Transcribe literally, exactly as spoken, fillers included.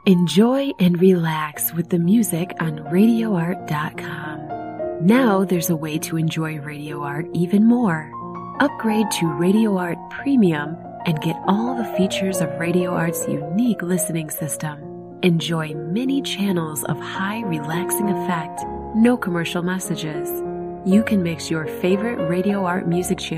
Enjoy and relax with the music on radio art dot com. Now there's a way to enjoy Radio Art even more. Upgrade to Radio Art Premium and get all the features of Radio Art's unique listening system. Enjoy many channels of high relaxing effect, no commercial messages. You can mix your favorite Radio Art music channel